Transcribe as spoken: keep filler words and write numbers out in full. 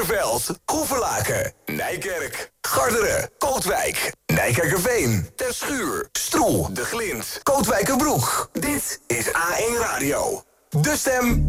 Veld, Hoevelaken, Nijkerk, Garderen, Kootwijk, Nijkerkerveen, Terschuur, Stroe, De Glind, Kootwijkerbroek. Dit is A één Radio. De stem